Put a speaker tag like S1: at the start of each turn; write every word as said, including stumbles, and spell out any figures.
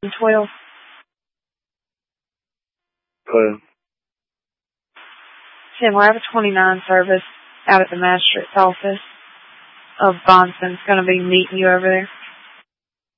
S1: twelve.
S2: twelve.
S1: Tim, we're at a twenty-nine service out at the magistrate's office of Bonson's going to be meeting you over there.